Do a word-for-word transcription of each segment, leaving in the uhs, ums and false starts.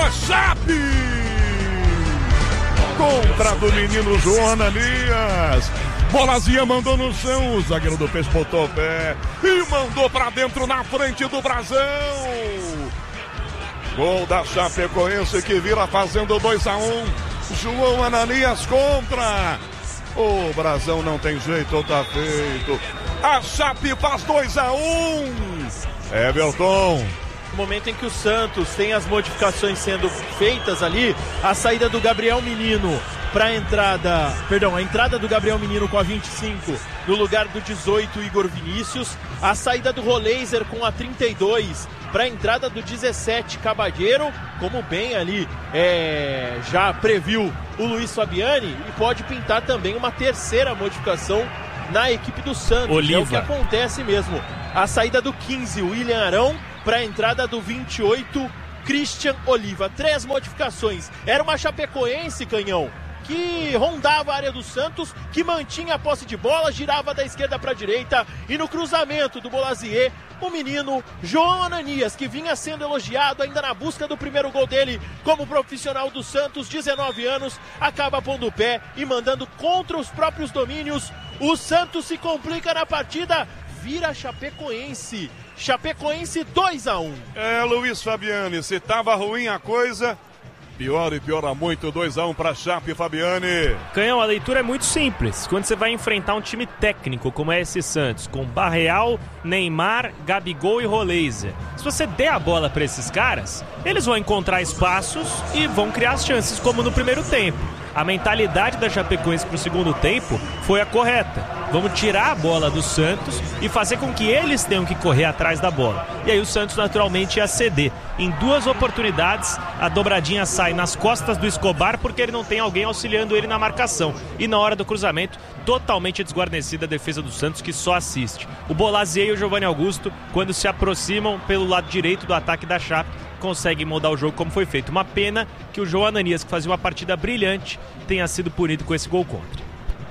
a Chape! Contra do menino João Ananias. Bolazinha mandou no chão, o zagueiro do Peixe botou o pé e mandou pra dentro na frente do Brasão. Gol da Chapecoense que vira fazendo dois a um. João Ananias contra. O Brasão não tem jeito, tá feito. A Chape faz dois a um. Everton. No momento em que o Santos tem as modificações sendo feitas ali, a saída do Gabriel Menino para a entrada, perdão, a entrada do Gabriel Menino com a vinte e cinco no lugar do dezoito, Igor Vinícius, a saída do Roleiser com a trinta e dois para a entrada do dezessete, Cabalheiro, como bem ali é, já previu o Luiz Fabiani, e pode pintar também uma terceira modificação na equipe do Santos. Oliva. É o que acontece mesmo. A saída do quinze, William Arão, para a entrada do vinte e oito, Christian Oliva. Três modificações. Era uma Chapecoense, Canhão, que rondava a área do Santos, que mantinha a posse de bola, girava da esquerda para a direita, e no cruzamento do Bolazier, o menino João Ananias, que vinha sendo elogiado ainda na busca do primeiro gol dele como profissional do Santos, dezenove anos, acaba pondo o pé e mandando contra os próprios domínios. O Santos se complica na partida, vira Chapecoense. Chapecoense dois a um. É, Luiz Fabiani, se tava ruim a coisa, piora e piora muito. Dois a um para Chape, Fabiani. Canhão, a leitura é muito simples. Quando você vai enfrentar um time técnico como é esse Santos, com Barreal, Neymar, Gabigol e Roleiser, se você der a bola para esses caras, eles vão encontrar espaços e vão criar as chances, como no primeiro tempo. A mentalidade da Chapecoense para o segundo tempo foi a correta. Vamos tirar a bola do Santos e fazer com que eles tenham que correr atrás da bola. E aí o Santos naturalmente ia ceder. Em duas oportunidades, a dobradinha sai nas costas do Escobar porque ele não tem alguém auxiliando ele na marcação. E na hora do cruzamento, totalmente desguarnecida a defesa do Santos, que só assiste. O Bolazier e o Giovanni Augusto, quando se aproximam pelo lado direito do ataque da Chape, conseguem mudar o jogo como foi feito. Uma pena que o João Ananias, que fazia uma partida brilhante, tenha sido punido com esse gol contra.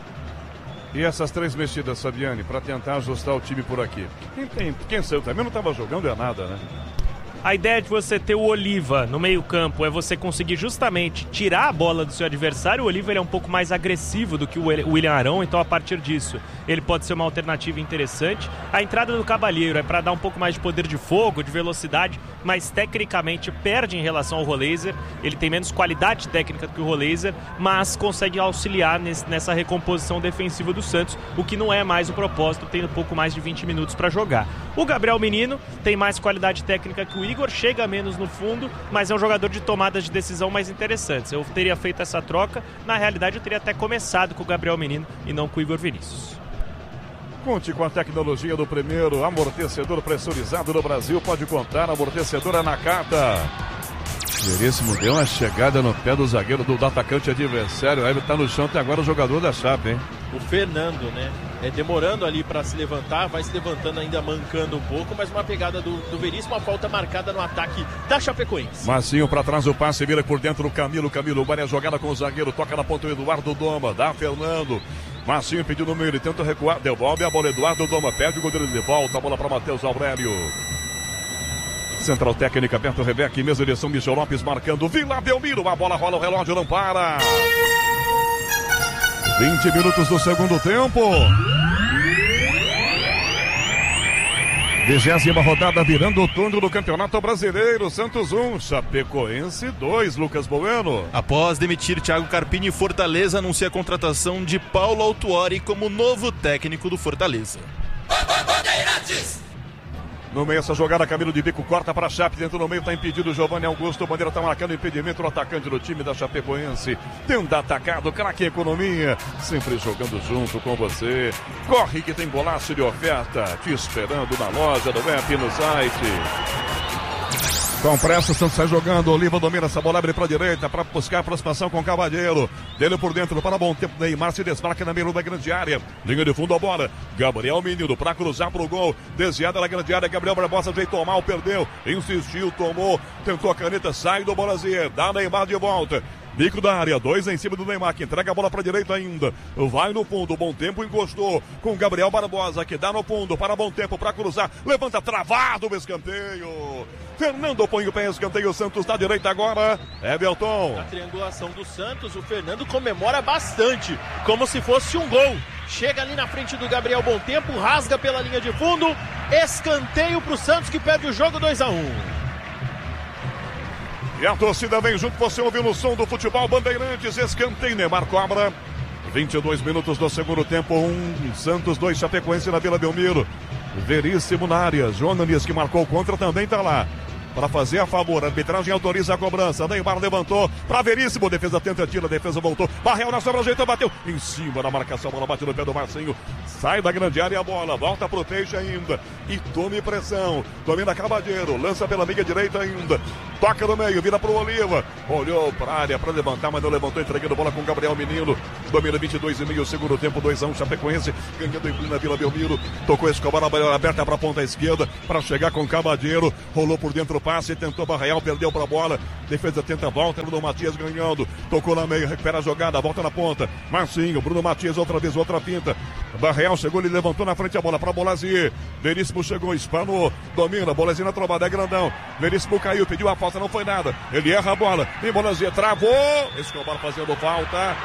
E essas três mexidas, Fabiani, para tentar ajustar o time por aqui. Quem, tem, quem saiu também não estava jogando é nada, né? A ideia de você ter o Oliva no meio-campo é você conseguir justamente tirar a bola do seu adversário. O Oliva ele é um pouco mais agressivo do que o William Arão, então a partir disso ele pode ser uma alternativa interessante. A entrada do Cabalheiro é para dar um pouco mais de poder de fogo, de velocidade, mas tecnicamente perde em relação ao Roleiser. Ele tem menos qualidade técnica do que o Roleiser, mas consegue auxiliar nesse, nessa recomposição defensiva do Santos, o que não é mais o propósito, tendo pouco mais de vinte minutos para jogar. O Gabriel Menino tem mais qualidade técnica que o Igor, chega menos no fundo, mas é um jogador de tomadas de decisão mais interessantes. Eu teria feito essa troca, na realidade eu teria até começado com o Gabriel Menino e não com o Igor Vinícius. Conte com a tecnologia do primeiro amortecedor pressurizado do Brasil. Pode contar, amortecedor Nakata. Veríssimo deu uma chegada no pé do zagueiro do, do atacante adversário. Aí tá no chão até agora o jogador da Chape, hein? O Fernando, né? É demorando ali para se levantar, vai se levantando ainda mancando um pouco, mas uma pegada do, do Veríssimo, uma falta marcada no ataque da Chapecoense. Marcinho para trás, o passe vira por dentro do Camilo. Camilo vai a jogada com o zagueiro, toca na ponta o Eduardo Doma, dá Fernando. Marcinho pediu no meio, ele tenta recuar, devolve a bola, Eduardo Doma perde o goleiro de volta, a bola para Matheus Aurélio. Central técnica, Beto Rebeque, mesa direção, Michel Lopes marcando, Vila Belmiro, a bola rola, o relógio não para. vinte minutos do segundo tempo. Vigésima rodada virando o turno do Campeonato Brasileiro. Santos um, Chapecoense dois, Lucas Bueno. Após demitir Thiago Carpini, Fortaleza anuncia a contratação de Paulo Autuori como novo técnico do Fortaleza. No meio, essa jogada, Camilo de bico, corta para a Chape, dentro no meio, está impedido o Giovanni Augusto, o Bandeira está marcando impedimento, o atacante do time da Chapecoense, tenta atacado, craque Economia, sempre jogando junto com você, corre que tem golaço de oferta, te esperando na loja, do app, no site. Com pressa, o Santos sai jogando, Oliva domina essa bola, abre para a direita, para buscar a aproximação com o Cavalheiro, dele por dentro, para bom tempo, Neymar se desmarca na meio da grande área, linha de fundo a bola, Gabriel Menino para cruzar para o gol, desviada na grande área, Gabriel Barbosa ajeitou mal, perdeu, insistiu, tomou, tentou a caneta, sai do Bolazier, dá Neymar de volta, Bico da área, dois em cima do Neymar, que entrega a bola para a direita ainda. Vai no fundo, Bom Tempo encostou com Gabriel Barbosa, que dá no fundo para Bom Tempo para cruzar. Levanta travado o escanteio. Fernando põe o pé em escanteio, o Santos da direita agora. Everton. A triangulação do Santos, o Fernando comemora bastante, como se fosse um gol. Chega ali na frente do Gabriel Bom Tempo, rasga pela linha de fundo. Escanteio para o Santos, que perde o jogo dois a um. E a torcida vem junto, você ouviu no som do futebol Bandeirantes, escanteio, Neymar cobra. vinte e dois minutos do segundo tempo, um Santos, dois Chapecoense na Vila Belmiro. Veríssimo na área, Jonas, que marcou contra, também tá lá. Para fazer a favor, a arbitragem autoriza a cobrança. Neymar levantou para Veríssimo, defesa tenta, tira, defesa voltou. Barreal na sobra, ajeita, bateu em cima da marcação, bola bate no pé do Marcinho. Sai da grande área a bola, volta pro Peixe ainda. E tome pressão, domina Cabadeiro, lança pela meia direita ainda. Toca no meio, vira pro Oliva. Olhou pra área para levantar, mas não levantou, entregando bola com Gabriel Menino. Domina vinte e dois e meio, segundo tempo, dois a um, Chapecoense, ganhando em na Vila Belmiro. Tocou Escobar, a bola aberta pra ponta esquerda, para chegar com Cabadeiro. Rolou por dentro passe, tentou Barreal, perdeu pra bola, defesa tenta a volta, Bruno Matias ganhando, tocou na meia, recupera a jogada, volta na ponta, Marcinho, Bruno Matias outra vez, outra pinta, Barreal chegou, ele levantou na frente a bola pra Bolazier, Veríssimo chegou, espanou, domina, Bolazier na trombada, é grandão, Veríssimo caiu, pediu a falta, não foi nada, ele erra a bola, e Bolazier travou, Escobar fazendo falta,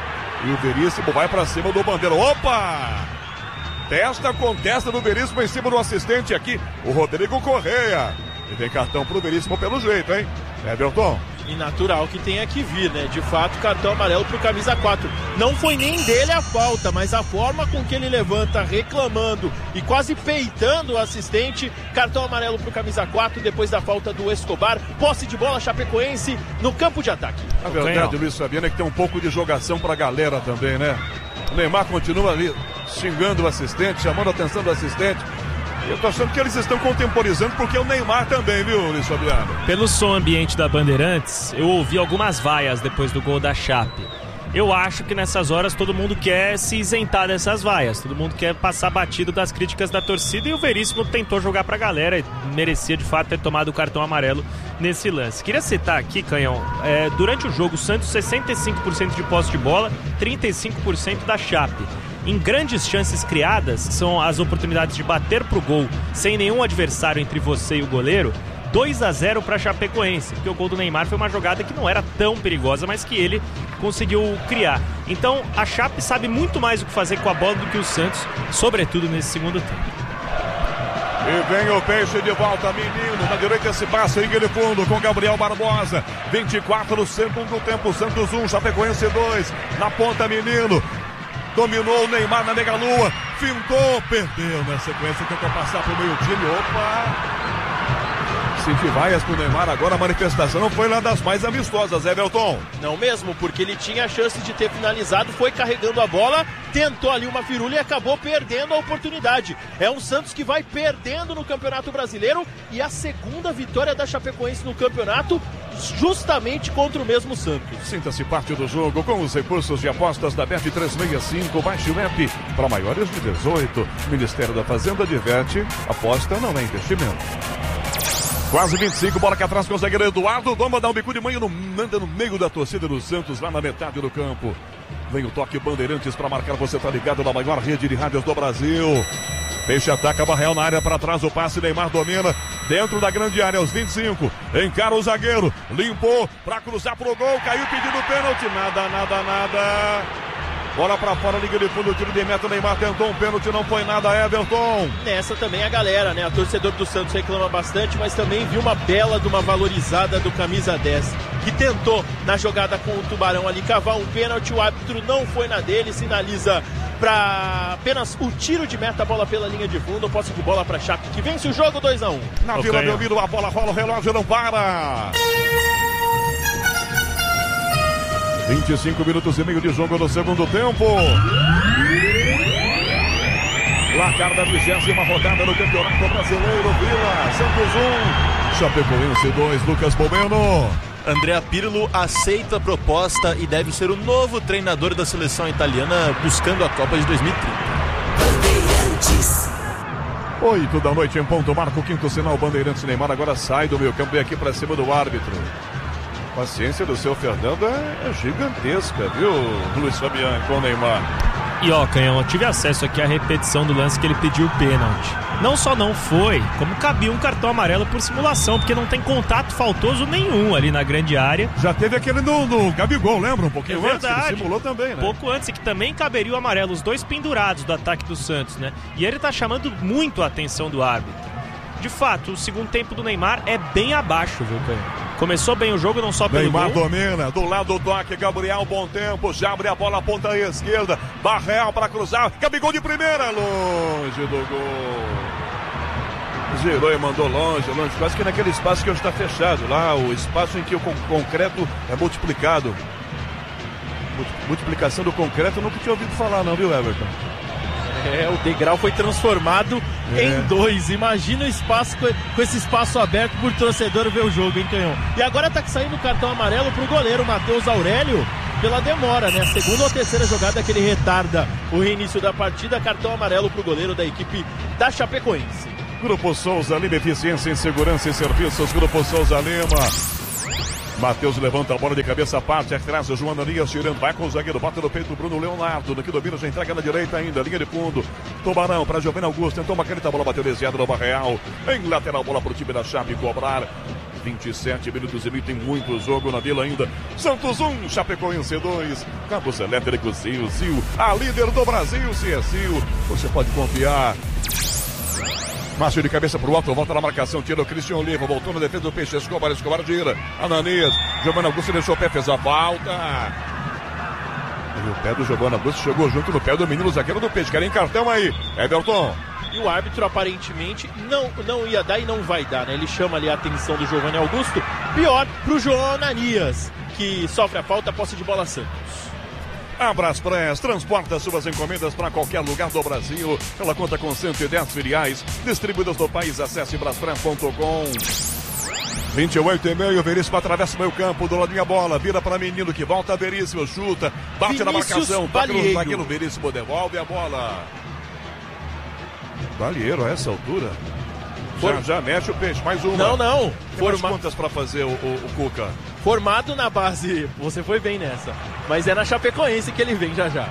e o Veríssimo vai pra cima do Bandeira, opa! Testa com testa do Veríssimo em cima do assistente aqui, o Rodrigo Correia. E vem cartão pro Veríssimo pelo jeito, hein? Everton. E natural que tenha que vir, né? De fato, cartão amarelo pro camisa quatro. Não foi nem dele a falta, mas a forma com que ele levanta, reclamando e quase peitando o assistente. Cartão amarelo pro camisa quatro, depois da falta do Escobar. Posse de bola, Chapecoense no campo de ataque. A verdade, Luiz Fabiano, é que tem um pouco de jogação pra galera também, né? O Neymar continua ali xingando o assistente, chamando a atenção do assistente. Eu tô achando que eles estão contemporizando porque o Neymar também, viu, Luiz Fabiano? Pelo som ambiente da Bandeirantes, eu ouvi algumas vaias depois do gol da Chape. Eu acho que nessas horas todo mundo quer se isentar dessas vaias, todo mundo quer passar batido das críticas da torcida, e o Veríssimo tentou jogar pra galera e merecia de fato ter tomado o cartão amarelo nesse lance. Queria citar aqui, Canhão, é, durante o jogo o Santos sessenta e cinco por cento de posse de bola, trinta e cinco por cento da Chape. Em grandes chances criadas, que são as oportunidades de bater pro gol sem nenhum adversário entre você e o goleiro, dois a zero para Chapecoense, porque o gol do Neymar foi uma jogada que não era tão perigosa, mas que ele conseguiu criar. Então a Chape sabe muito mais o que fazer com a bola do que o Santos, sobretudo nesse segundo tempo. E vem o Peixe de volta, Menino, na direita esse passe, linha de fundo com Gabriel Barbosa, vinte e quatro no segundo tempo, Santos um, Chapecoense dois, na ponta Menino. Dominou o Neymar na mega-lua, fintou, perdeu na sequência, tentou passar pro meio time, opa! Senti vaias pro Neymar, agora a manifestação não foi lá das mais amistosas, Everton. Não mesmo, porque ele tinha a chance de ter finalizado, foi carregando a bola, tentou ali uma firula e acabou perdendo a oportunidade. É um Santos que vai perdendo no Campeonato Brasileiro e a segunda vitória da Chapecoense no campeonato, justamente contra o mesmo Santos. Sinta-se parte do jogo com os recursos de apostas da Bet trezentos e sessenta e cinco. Baixe o app para maiores de dezoito. Ministério da Fazenda diverte, aposta não é investimento. Quase vinte e cinco, bola que atrás com o zagueiro Eduardo. Vamos dar um bico de manhã, no, anda no meio da torcida do Santos, lá na metade do campo. Vem o toque Bandeirantes para marcar, você tá ligado na maior rede de rádios do Brasil. Peixe ataca, Barreal na área para trás, o passe, Neymar domina. Dentro da grande área, aos vinte e cinco. Encara o zagueiro, limpou para cruzar pro gol, caiu pedindo pênalti. Nada, nada, nada. Bola pra fora, liga de fundo, tiro de meta, Neymar tentou um pênalti, não foi nada, Everton. Nessa também a galera, né? A torcedor do Santos reclama bastante, mas também viu uma bela de uma valorizada do camisa dez, que tentou na jogada com o Tubarão ali cavar um pênalti, o árbitro não foi na dele, sinaliza para apenas o tiro de meta, a bola pela linha de fundo, posse de bola pra Chape, que vence o jogo dois a um. Na Vila Belmiro, a bola rola, o relógio não para. vinte e cinco minutos e meio de jogo no segundo tempo. Placar da vigésima rodada no Campeonato Brasileiro. Vila, Santos um, Chapecoense dois, Lucas Bomeno. Andrea Pirlo aceita a proposta e deve ser o novo treinador da seleção italiana, buscando a Copa de dois mil e trinta. Oito da noite em ponto, marca o quinto sinal, Bandeirantes. Neymar agora sai do meio campo e aqui para cima do árbitro. A paciência do seu Fernando é, é gigantesca, viu, Luiz Fabiano, com o Neymar. E ó, Canhão, eu tive acesso aqui à repetição do lance que ele pediu pênalti. Não só não foi, como cabia um cartão amarelo por simulação, porque não tem contato faltoso nenhum ali na grande área. Já teve aquele no, no Gabigol, lembra? Um pouquinho é antes, verdade. ele simulou também, né? Pouco antes, e que também caberia o amarelo, os dois pendurados do ataque do Santos, né? E ele tá chamando muito a atenção do árbitro. De fato, o segundo tempo do Neymar é bem abaixo, viu, Canhão? Começou bem o jogo, não só pelo Neymar gol. domina, do lado do toque, Gabriel, bom tempo, já abre a bola, ponta esquerda, Barreal para cruzar, Gabigol de primeira, longe do gol. Girou e mandou longe, longe, quase que naquele espaço que hoje está fechado, lá o espaço em que o con- concreto é multiplicado. Multiplicação do concreto, eu nunca tinha ouvido falar não, viu, Everton? É, o degrau foi transformado é. em dois. Imagina o espaço com, com esse espaço aberto por torcedor ver o jogo, hein, Canhão? E agora tá saindo o cartão amarelo pro goleiro Matheus Aurélio pela demora, né? Segunda ou terceira jogada que ele retarda o reinício da partida. Cartão amarelo pro goleiro da equipe da Chapecoense. Grupo Souza Lima, eficiência em segurança e serviços. Grupo Souza Lima. Matheus levanta a bola de cabeça, parte atrás, o João Ananias tirando, vai com o zagueiro, bate no peito do Bruno Leonardo, daqui domina, já entrega na direita ainda, linha de fundo, Tubarão para Giovanni Augusto, tentou uma caneta, a bola bateu desviada no Barreal, em lateral, bola pro time da Chape cobrar, vinte e sete minutos e meio, tem muito jogo na Vila ainda, Santos um, Chapecoense dois, Cabos Elétricos, Sil, Sil, a líder do Brasil, se é Sil, você pode confiar. Márcio de cabeça pro alto, volta na marcação, tira o Cristian Oliva, voltou na defesa do Peixe, Escobar, Escobar gira, Ananias, Giovanni Augusto deixou o pé, fez a falta. E o pé do Giovanni Augusto chegou junto no pé do menino zagueiro do Peixe, querem cartão aí, Everton. E o árbitro aparentemente não, não ia dar e não vai dar, né? Ele chama ali a atenção do Giovanni Augusto, pior pro João Ananias, que sofre a falta, posse de bola Santos. Abraspress transporta suas encomendas para qualquer lugar do Brasil. Ela conta com cento e dez filiais distribuídas no país. Acesse braspress ponto com. vinte e oito e meio, Veríssimo atravessa o meio campo, do ladinho a bola, vira para menino que volta, Veríssimo chuta, bate Vinícius na marcação, toca no zagueiro, Veríssimo devolve a bola. Balieiro a essa altura? For... Já, já mexe o Peixe, mais uma. Não, não. Tem Forma... mais contas para fazer o, o, o Cuca. Formado na base, você foi bem nessa, mas é na Chapecoense que ele vem já já.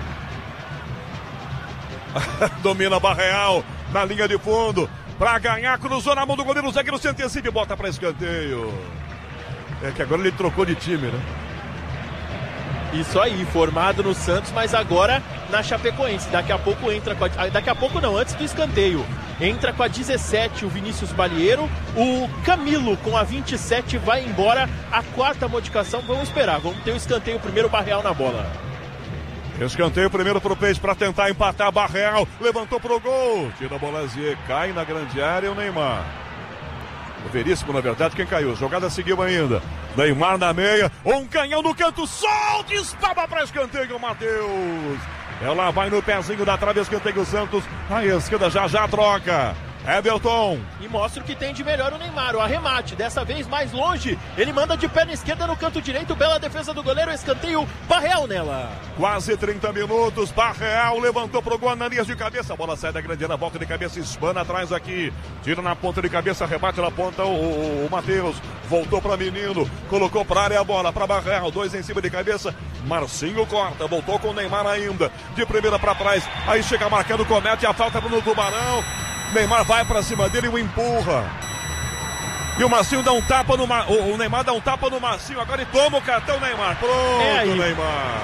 Domina Barreal na linha de fundo, para ganhar, cruzou na mão do goleiro, o zagueiro se antecipa e bota para escanteio. É que agora ele trocou de time, né? Isso aí, formado no Santos, mas agora na Chapecoense. Daqui a pouco entra com a... Daqui a pouco não, antes do escanteio. Entra com a dezessete o Vinícius Balieiro. O Camilo com a vinte e sete vai embora. A quarta modificação, vamos esperar. Vamos ter o escanteio primeiro, Barreal na bola. Escanteio primeiro pro Peixe para tentar empatar. Barreal levantou pro gol. Tira a bola Z, cai na grande área o Neymar. O Veríssimo, na verdade, quem caiu. Jogada seguiu ainda. Neymar na meia. Um canhão no canto. Sol, dispara para escanteio, Matheus. Ela vai no pezinho da trave, escanteio Santos. A esquerda já já troca. Everton. E mostra o que tem de melhor o Neymar, o arremate, dessa vez mais longe, ele manda de perna esquerda no canto direito, bela defesa do goleiro, escanteio, Barreal nela. Quase trinta minutos, Barreal levantou pro gol, Ananias de cabeça, a bola sai da grande área, volta de cabeça, espana atrás aqui, tira na ponta de cabeça, rebate na ponta o, o, o Matheus, voltou para menino, colocou para área a bola, para Barreal, dois em cima de cabeça, Marcinho corta, voltou com o Neymar ainda, de primeira para trás, aí chega marcando, comete a falta no Tubarão. Neymar vai pra cima dele e o empurra. E o Marcinho dá um tapa no Mar... O Neymar dá um tapa no Marcinho. Agora ele toma o cartão, Neymar. Pronto, é Neymar.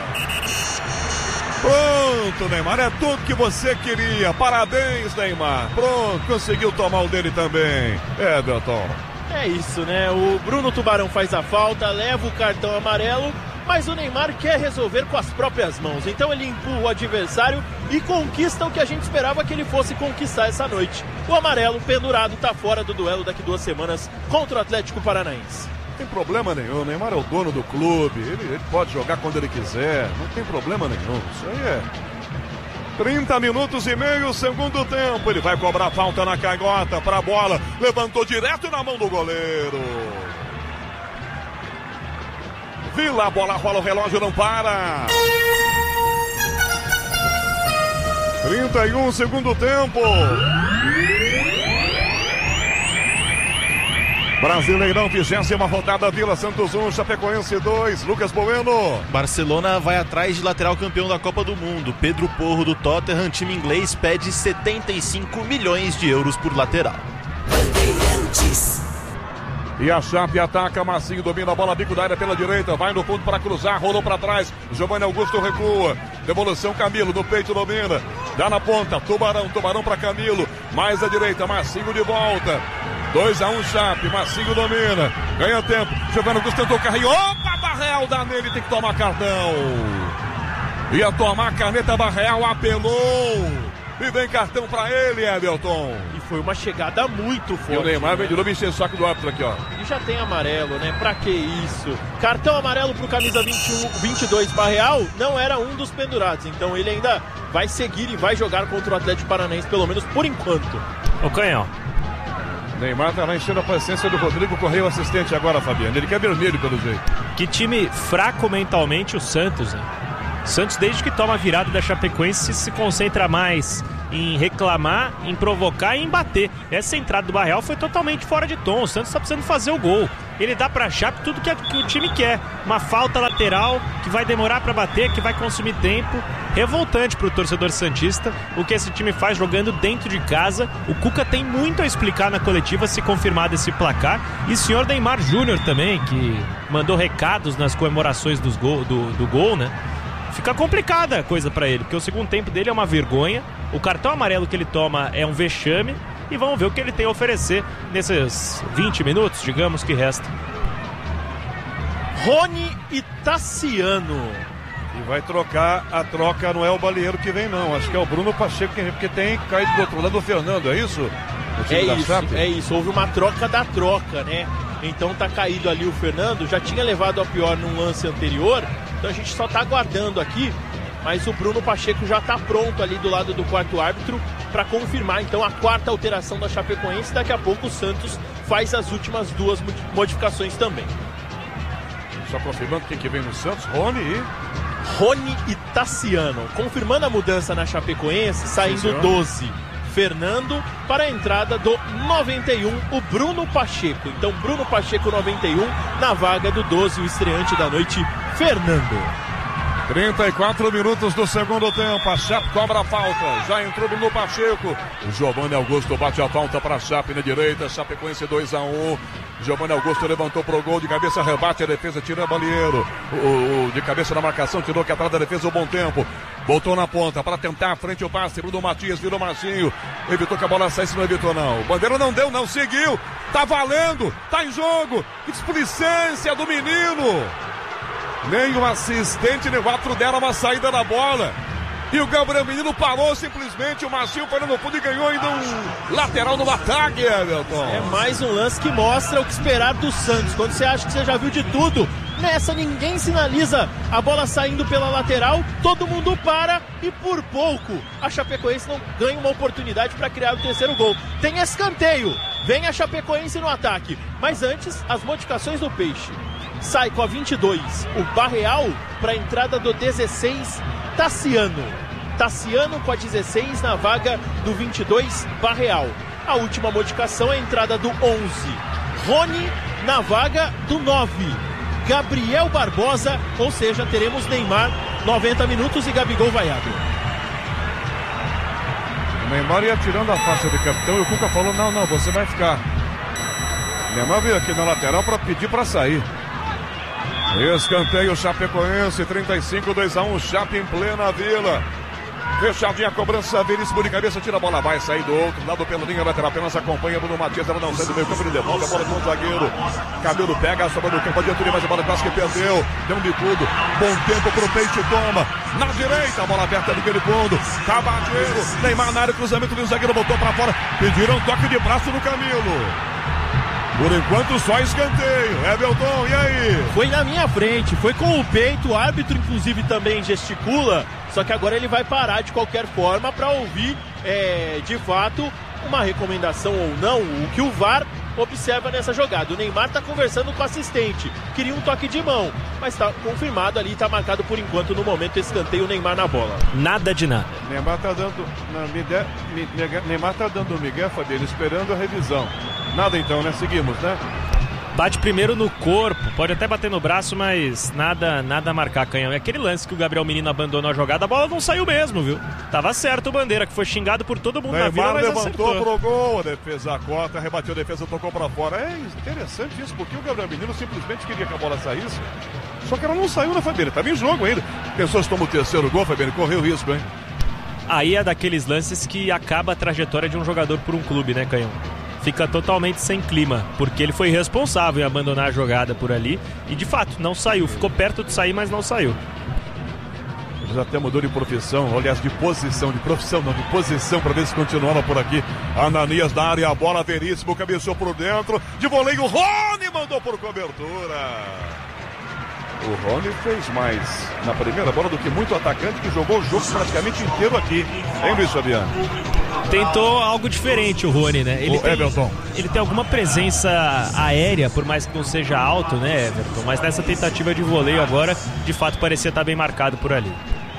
Pronto, Neymar. É tudo que você queria. Parabéns, Neymar. Pronto, conseguiu tomar o dele também. É, Belton. É isso, né? O Bruno Tubarão faz a falta, leva o cartão amarelo. Mas o Neymar quer resolver com as próprias mãos. Então ele empurra o adversário e conquista o que a gente esperava que ele fosse conquistar essa noite. O amarelo pendurado está fora do duelo daqui duas semanas contra o Atlético Paranaense. Não tem problema nenhum. O Neymar é o dono do clube. Ele, ele pode jogar quando ele quiser. Não tem problema nenhum. Isso aí é... trinta minutos e meio, segundo tempo. Ele vai cobrar falta na canhota para a bola. Levantou direto na mão do goleiro. Vila, a bola rola, o relógio não para. trinta e um, segundo tempo. Brasileirão, vigésima rodada, Vila Santos um, Chapecoense dois, Lucas Bueno. Barcelona vai atrás de lateral campeão da Copa do Mundo. Pedro Porro do Tottenham, time inglês, pede setenta e cinco milhões de euros por lateral. E a Chape ataca, Massinho domina a bola, bico da área pela direita, vai no fundo para cruzar, rolou para trás, Giovanni Augusto recua, devolução Camilo, no peito domina, dá na ponta, Tubarão, Tubarão para Camilo, mais à direita, Massinho de volta, dois a um Chape, Massinho domina, ganha tempo, Giovanni Augusto tentou carrinho, opa, Barreal dá nele, tem que tomar cartão, ia tomar caneta, Barreal apelou, e vem cartão pra ele, Everton. E foi uma chegada muito forte. E o Neymar né? vem de novo encher o saco do árbitro aqui, ó. E já tem amarelo, né? Pra que isso? Cartão amarelo pro camisa vinte e um, vinte e dois, Barreal, não era um dos pendurados. Então ele ainda vai seguir e vai jogar contra o Atlético Paranaense, pelo menos por enquanto. O Canhão. Neymar tá lá enchendo a paciência do Rodrigo Correia, o assistente agora, Fabiano. Ele quer vermelho, pelo jeito. Que time fraco mentalmente o Santos, né? Santos, desde que toma a virada da Chapecoense, se concentra mais em reclamar, em provocar e em bater. Essa entrada do Barreal foi totalmente fora de tom. O Santos está precisando fazer o gol. Ele dá pra Chape tudo que, que o time quer. Uma falta lateral que vai demorar pra bater, que vai consumir tempo. Revoltante pro torcedor santista o que esse time faz jogando dentro de casa. O Cuca tem muito a explicar na coletiva se confirmado esse placar. E o senhor Neymar Júnior também, que mandou recados nas comemorações dos gol, do, do gol, né? Fica complicada a coisa pra ele, porque o segundo tempo dele é uma vergonha, o cartão amarelo que ele toma é um vexame, e vamos ver o que ele tem a oferecer nesses vinte minutos, digamos, que resta. Rony e Tassiano. E vai trocar, a troca não é o Balieiro que vem não, acho que é o Bruno Pacheco que vem, porque tem caído do outro lado o Fernando, é isso? É isso, é isso, houve uma troca da troca, né? Então tá caído ali o Fernando, já tinha levado a pior num lance anterior, então a gente só tá aguardando aqui, mas o Bruno Pacheco já tá pronto ali do lado do quarto árbitro para confirmar então a quarta alteração da Chapecoense. Daqui a pouco o Santos faz as últimas duas modificações também. Só confirmando quem que vem no Santos, Rony e... Rony e Tassiano, confirmando a mudança na Chapecoense, saindo doze. Fernando para a entrada do noventa e um, o Bruno Pacheco. Então Bruno Pacheco noventa e um na vaga do doze, o estreante da noite, Fernando. trinta e quatro minutos do segundo tempo, a Chape cobra a falta, já entrou Bruno Pacheco, o Giovanni Augusto bate a falta para a Chape na direita, Chapecoense dois a um, Giovanni Augusto levantou pro gol, de cabeça rebate a defesa, tira Balieiro, o, o, de cabeça na marcação, tirou que atrás da defesa o bom tempo, voltou na ponta para tentar a frente o passe, Bruno Matias virou Marcinho, evitou que a bola saísse, não evitou não, o Bandeira não deu não, seguiu, tá valendo, tá em jogo, que displicência do menino. Nem o assistente nem o árbitro deram uma saída da bola. E o Gabriel Menino parou simplesmente. O Marcinho foi no fundo e ganhou ainda um lateral no ataque, Everton. É mais um lance que mostra o que esperar do Santos. Quando você acha que você já viu de tudo, nessa ninguém sinaliza a bola saindo pela lateral, todo mundo para e por pouco a Chapecoense não ganha uma oportunidade para criar o terceiro gol. Tem escanteio, vem a Chapecoense no ataque. Mas antes, as modificações do Peixe. Sai com a vinte e dois o Barreal para a entrada do dezesseis, Tassiano. Tassiano com a dezesseis na vaga do vinte e dois, Barreal. A última modificação é a entrada do onze, Rony na vaga do nove, Gabriel Barbosa, ou seja, teremos Neymar noventa minutos e Gabigol vaiado. O Neymar ia tirando a faixa de capitão e o Cuca falou, não, não, você vai ficar. O Neymar veio aqui na lateral para pedir para sair. Escanteio Chapecoense, trinta e cinco, dois a um, Chape em plena Vila. Fechadinha a cobrança, Veríssimo de cabeça, tira a bola, vai sair do outro lado pela linha lateral, apenas acompanha Bruno Matias, ela não sai do meio campo, ele devolve a bola com o zagueiro. Cabelo pega, a sobra do campo, adianta, mas a bola quase que perdeu, deu um de tudo, bom tempo pro Peixe, toma, na direita, a bola aberta ali pelo fundo, Cabadeiro, Neymar na área, cruzamento do zagueiro, botou pra fora, pediram um toque de braço no Camilo. Por enquanto só escanteio, Everton, e aí? Foi na minha frente, foi com o peito, o árbitro inclusive também gesticula, só que agora ele vai parar de qualquer forma para ouvir é, de fato uma recomendação ou não, o que o V A R observa nessa jogada. O Neymar está conversando com o assistente, queria um toque de mão, mas está confirmado ali, está marcado por enquanto no momento escanteio, o Neymar na bola. Nada de nada. Neymar está dando, na, Miguel, Neymar tá dando o Miguel, Fabiano, esperando a revisão. Nada então, né? Seguimos, né? bate primeiro no corpo, pode até bater no braço, mas nada, nada a marcar, Canhão. É aquele lance que o Gabriel Menino abandonou a jogada, a bola não saiu mesmo, viu? Tava certo o Bandeira, que foi xingado por todo mundo na vila, mas levantou acertou. pro gol, a defesa a cota, rebateu a defesa, tocou pra fora. É interessante isso, porque o Gabriel Menino simplesmente queria que a bola saísse, só que ela não saiu, né, Fabiano? Tava em jogo ainda. Pessoas tomam o terceiro gol, Fabiano, correu risco, hein? Aí é daqueles lances que acaba a trajetória de um jogador por um clube, né, Canhão? Fica totalmente sem clima, porque ele foi responsável em abandonar a jogada por ali e, de fato, não saiu. Ficou perto de sair, mas não saiu. Eles até mudou de profissão, aliás, de posição, de profissão não, de posição, para ver se continuava por aqui. Ananias na área, a bola Veríssimo, cabeçou por dentro, de voleio, Rony mandou por cobertura. O Rony fez mais na primeira bola do que muito atacante que jogou o jogo praticamente inteiro aqui, hein, Luiz Fabiano? Tentou algo diferente o Rony, né? Ele o tem, Everton. Ele tem alguma presença aérea, por mais que não seja alto, né, Everton? Mas nessa tentativa de voleio agora, de fato, parecia estar bem marcado por ali.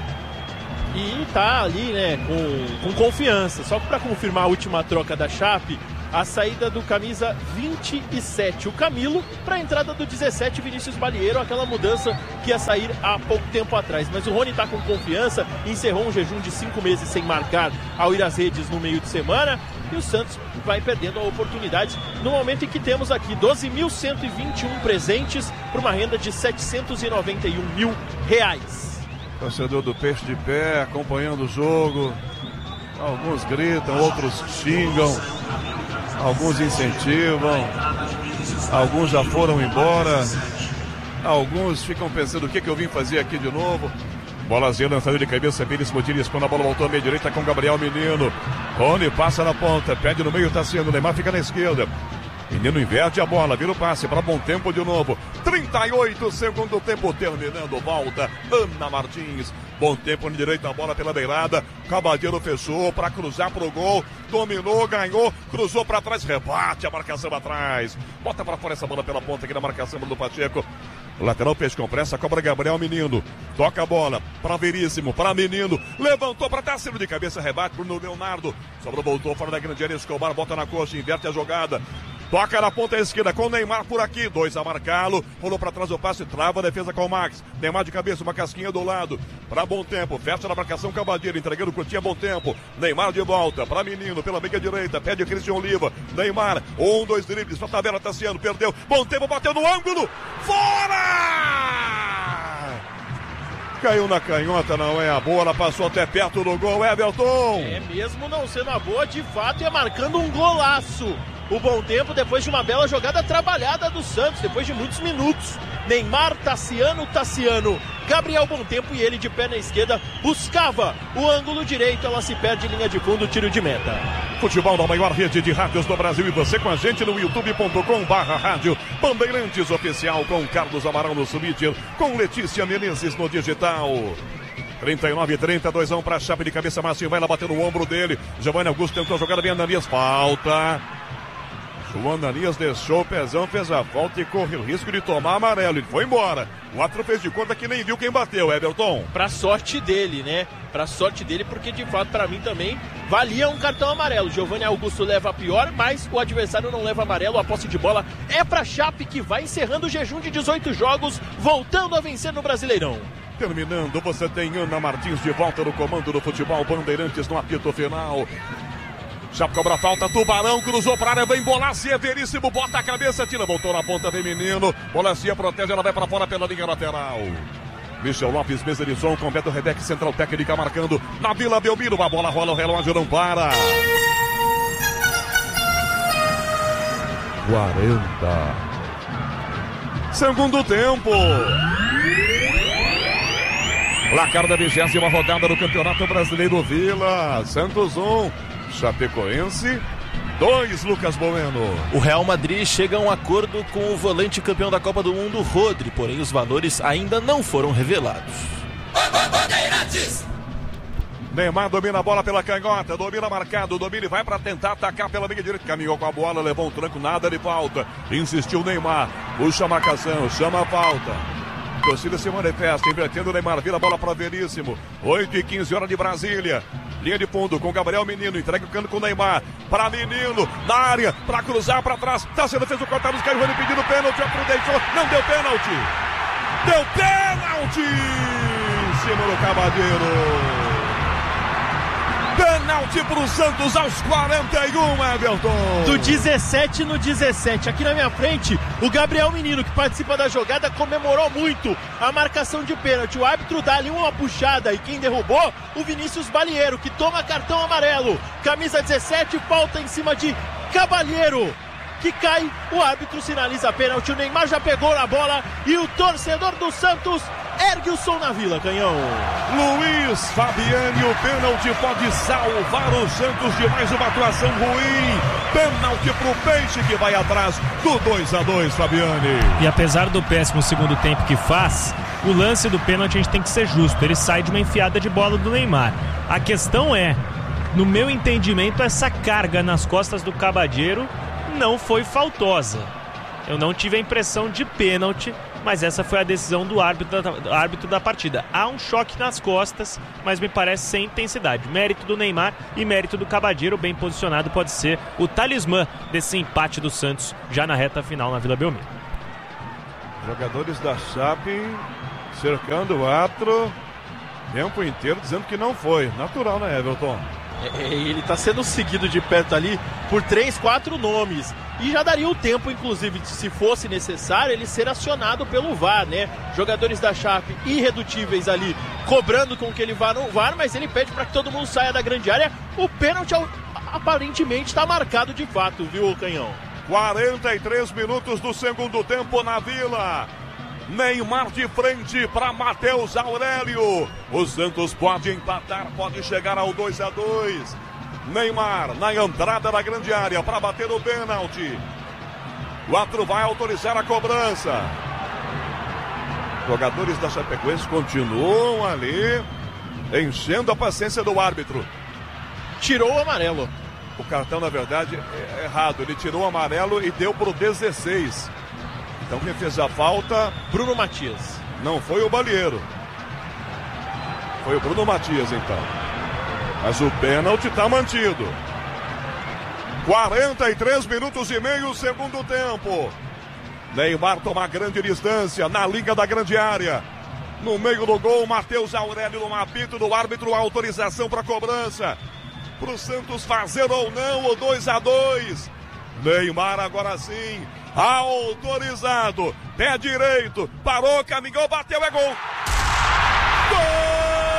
E tá ali, né, com, com confiança. Só que para confirmar a última troca da Chape, a saída do camisa vinte e sete, o Camilo, para a entrada do dezessete, Vinícius Balieiro, aquela mudança que ia sair há pouco tempo atrás. Mas o Rony está com confiança, encerrou um jejum de cinco meses sem marcar ao ir às redes no meio de semana, e o Santos vai perdendo a oportunidade no momento em que temos aqui doze mil cento e vinte e um presentes para uma renda de setecentos e noventa e um mil reais. Torcedor do Peixe de Pé, acompanhando o jogo. Alguns gritam, outros xingam. Alguns incentivam, alguns já foram embora, alguns ficam pensando o que, que eu vim fazer aqui de novo. Bolazinha lançada de cabeça, Veríssimo tira, quando a bola voltou à meia direita com Gabriel Menino. Rony passa na ponta, pede no meio, tá sendo, Neymar fica na esquerda. Menino inverte a bola, vira o passe para Bom Tempo de novo. trinta e oito, segundo tempo terminando, volta Ana Martins. Bom Tempo na direita, a bola pela beirada. Cabadeiro fechou para cruzar pro gol. Dominou, ganhou, cruzou para trás, rebate a marcação atrás. Bota para fora essa bola pela ponta aqui na marcação do Pacheco. O lateral Peixe com pressa, cobra Gabriel Menino. Toca a bola para Veríssimo, para Menino. Levantou para Tássilo de cabeça, rebate pro Leonardo. Sobrou, voltou fora da grande área, Escobar bota na coxa, inverte a jogada. Toca na ponta esquerda com o Neymar por aqui. Dois a marcá-lo. Rolou para trás o passe, trava a defesa com o Max. Neymar de cabeça, uma casquinha do lado. Para Bom Tempo, fecha na marcação Cabadeiro, entregando o Coutinho, Bom Tempo. Neymar de volta para Menino, pela meia direita. Pede Cristian Oliva. Neymar, um, dois dribles. Pra tabela, Tassiano, perdeu. Bom Tempo, bateu no ângulo. Fora! Caiu na canhota, não é a boa. Ela passou até perto do gol, Everton. É mesmo não sendo a boa, de fato, é marcando um golaço. O Bom Tempo depois de uma bela jogada trabalhada do Santos, depois de muitos minutos. Neymar, Tassiano, Tassiano, Gabriel Bom Tempo e ele de pé na esquerda buscava o ângulo direito, ela se perde em linha de fundo, tiro de meta. Futebol na maior rede de rádios do Brasil e você com a gente no youtube ponto com barra rádio Bandeirantes Oficial com Carlos Amaral no Twitter, com Letícia Menezes no digital. trinta e nove, trinta, dois a um para a Chape de cabeça, Márcio vai lá bater no ombro dele. Giovanni Augusto tentou a jogada bem, Ananias, falta. O Ananias deixou o pezão, fez a falta e correu o risco de tomar amarelo. Ele foi embora. O árbitro fez de conta que nem viu quem bateu, Everton. Pra sorte dele, né? Pra sorte dele, porque de fato pra mim também valia um cartão amarelo. Giovanni Augusto leva a pior, mas o adversário não leva amarelo. A posse de bola é pra Chape, que vai encerrando o jejum de dezoito jogos, voltando a vencer no Brasileirão. Terminando, você tem Ana Martins de volta no comando do futebol Bandeirantes no apito final. Já cobra a falta, Tubarão cruzou para a área, vem Bolacia, Veríssimo, bota a cabeça, tira, voltou na ponta, vem Menino, Bolacia protege, ela vai para fora pela linha lateral. Michel Lopes, mesa de som, com Beto Rebeck, central técnica marcando na Vila Belmiro, a bola rola, o relógio não para. quarenta. Segundo tempo. Placar da vigésima rodada do Campeonato Brasileiro Vila, Santos um. Chapecoense dois, Lucas Bueno. O Real Madrid chega a um acordo com o volante campeão da Copa do Mundo, Rodri, porém os valores ainda não foram revelados. Neymar domina a bola pela canhota, domina marcado, domina e vai para tentar atacar pela meia direita, caminhou com a bola, levou um tranco, nada de falta, insistiu Neymar, puxa a marcação, chama a falta. Torcida se manifesta, invertendo o Neymar, vira a bola para Veríssimo, oito e quinze, hora de Brasília. Linha de fundo com Gabriel Menino, entrega o cano com o Neymar, para Menino, na área, para cruzar para trás, tá sendo fez o cortar dos caras, pedindo pênalti, outro deixou, não deu pênalti, deu pênalti, em cima do Cavadeiro. Pênalti pro Santos aos quarenta e um, Everton. Do dezessete no dezessete. Aqui na minha frente, o Gabriel Menino, que participa da jogada, comemorou muito a marcação de pênalti. O árbitro dá ali uma puxada e quem derrubou, o Vinícius Balieiro, que toma cartão amarelo. Camisa dezessete, falta em cima de Cavalheiro, que cai, o árbitro sinaliza pênalti. O Neymar já pegou na bola e o torcedor do Santos ergue o som na Vila, Canhão. Luiz Fabiani, o pênalti pode salvar o Santos de mais uma atuação ruim. Pênalti pro Peixe, que vai atrás do dois a dois, Fabiani. E apesar do péssimo segundo tempo que faz, o lance do pênalti a gente tem que ser justo. Ele sai de uma enfiada de bola do Neymar. A questão é, no meu entendimento, essa carga nas costas do Cabadeiro não foi faltosa. Eu não tive a impressão de pênalti, mas essa foi a decisão do árbitro da, do árbitro da partida. Há um choque nas costas, mas me parece sem intensidade. Mérito do Neymar e mérito do Cabadeiro, bem posicionado, pode ser o talismã desse empate do Santos já na reta final na Vila Belmiro. Jogadores da Chape cercando o árbitro o tempo inteiro, dizendo que não foi. Natural, né, Everton? É, ele está sendo seguido de perto ali por três, quatro nomes. E já daria o tempo, inclusive, se fosse necessário, ele ser acionado pelo V A R, né? Jogadores da Chape irredutíveis ali, cobrando com que ele vá no V A R, mas ele pede para que todo mundo saia da grande área. O pênalti aparentemente está marcado de fato, viu, Canhão? quarenta e três minutos do segundo tempo na Vila. Neymar de frente para Matheus Aurélio. O Santos pode empatar, pode chegar ao dois a dois. Neymar na entrada da grande área para bater o pênalti. O árbitro vai autorizar a cobrança. Jogadores da Chapecoense continuam ali enchendo a paciência do árbitro. Tirou o amarelo. O cartão, na verdade, é errado. Ele tirou o amarelo e deu pro dezesseis. Então quem fez a falta... Bruno Matias. Não foi o Balieiro. Foi o Bruno Matias, então. Mas o pênalti está mantido. quarenta e três minutos e meio, segundo tempo. Neymar toma grande distância na linha da grande área. No meio do gol, Matheus Aurélio no apito do árbitro, autorização para cobrança. Para o Santos fazer ou não o dois a dois. Neymar agora sim, autorizado. Pé direito, parou, caminhou, bateu, é gol. Gol!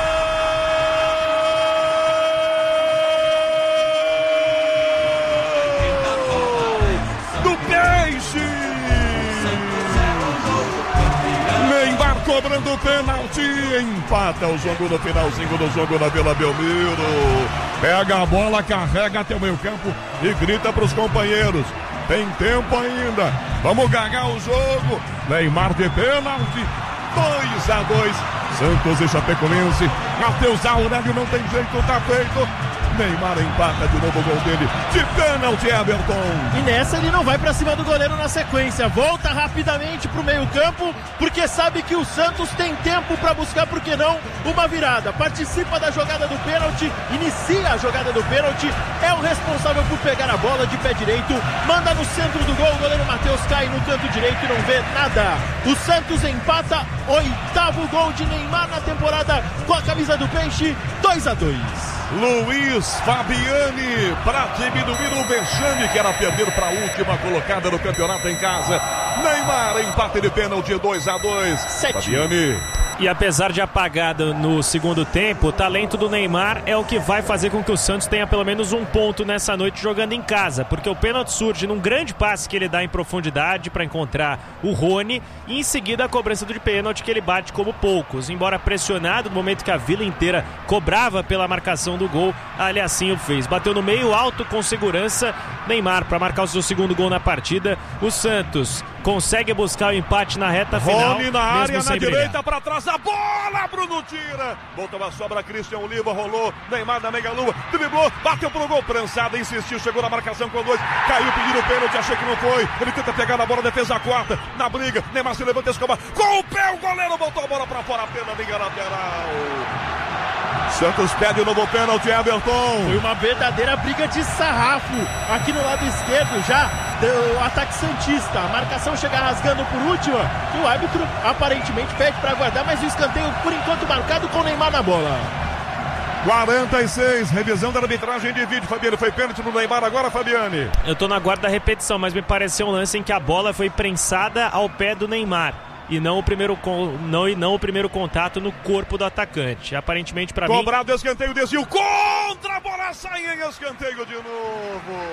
Neymar cobrando pênalti, empata o jogo no finalzinho do jogo na Vila Belmiro. Pega a bola, carrega até o meio campo e grita para os companheiros. Tem tempo ainda, vamos ganhar o jogo. Neymar de pênalti, dois a dois. Santos e Chapecoense. Matheus Aurélio não tem jeito, tá feito. Neymar empata de novo o gol dele de pênalti, Everton. E nessa ele não vai pra cima do goleiro na sequência, volta rapidamente pro meio campo, porque sabe que o Santos tem tempo pra buscar, por que não, uma virada. Participa da jogada do pênalti, inicia a jogada do pênalti, é o responsável por pegar a bola de pé direito, manda no centro do gol, o goleiro Matheus cai no canto direito e não vê nada. O Santos empata, oitavo gol de Neymar na temporada com a camisa do Peixe, dois a dois. Luiz Fabiani para diminuir o vexame que era perder para a última colocada no campeonato em casa. Neymar empate de pênalti, dois a dois. Fabiani. E apesar de apagada no segundo tempo, o talento do Neymar é o que vai fazer com que o Santos tenha pelo menos um ponto nessa noite jogando em casa, porque o pênalti surge num grande passe que ele dá em profundidade para encontrar o Rony e em seguida a cobrança do pênalti que ele bate como poucos. Embora pressionado no momento que a Vila inteira cobrava pela marcação do gol, ali assim o fez. Bateu no meio alto com segurança, Neymar para marcar o seu segundo gol na partida. O Santos consegue buscar o empate na reta final. Rony na área, na direita, para trás a bola, Bruno tira. Voltou a sobra, Christian Oliva, rolou, Neymar na meia lua, driblou, bateu pro gol, prensada, insistiu, chegou na marcação com dois, caiu, pediu o pênalti, achou que não foi. Ele tenta pegar na bola, defesa quarta, na briga, Neymar se levanta, escoba, com o pé, o goleiro botou a bola pra fora, pela linha lateral. Santos pede o novo pênalti, Everton. Foi uma verdadeira briga de sarrafo aqui no lado esquerdo já do ataque santista. A marcação chega rasgando por última e o árbitro aparentemente pede para aguardar, mas o escanteio por enquanto marcado com o Neymar na bola. quarenta e seis, revisão da arbitragem de vídeo, Fabiano, foi pênalti no Neymar agora, Fabiane. Eu tô na guarda da repetição, mas me pareceu um lance em que a bola foi prensada ao pé do Neymar e não o primeiro, não, e não o primeiro contato no corpo do atacante. Aparentemente para mim... Cobrado, escanteio, desvio, contra a bola, sai em escanteio de novo.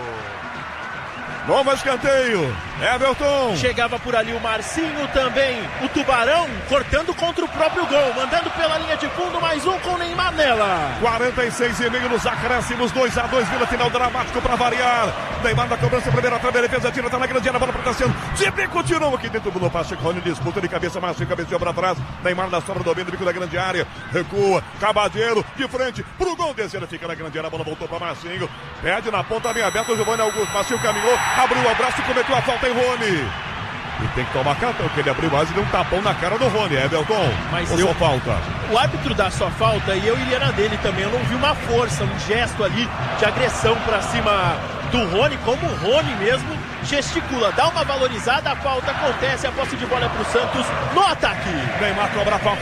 Novo escanteio, Everton. Chegava por ali o Marcinho também, o Tubarão cortando contra o próprio gol, mandando pela linha de fundo, mais um com o Neymar nela. quarenta e seis e meio nos acréscimos, dois a dois, vira final dramático para variar. Neymar na cobrança, primeira trave, defesa tira, tá na grande área, bola para Tassiano. De bico, tirou aqui dentro do Pacheco, Rony disputa de cabeça, Marcinho cabeceou para trás. Neymar na sobra, domina o bico da grande área, recua, Cabadeiro de frente pro gol, descida, fica na grande área, a bola voltou para Marcinho, pede na ponta, linha aberta, o Giovanni Augusto, Marcinho caminhou, abriu o abraço e cometeu a falta em Rony. E tem que tomar cartão, porque ele abriu mais e deu um tapão na cara do Rony, Everton. Mas ou eu... só falta? O árbitro dá sua falta e eu iria na dele também. Eu não vi uma força, um gesto ali de agressão pra cima do Rony, como o Rony mesmo gesticula. Dá uma valorizada, a falta acontece, a posse de bola é pro Santos no ataque. Neymar cobra a falta.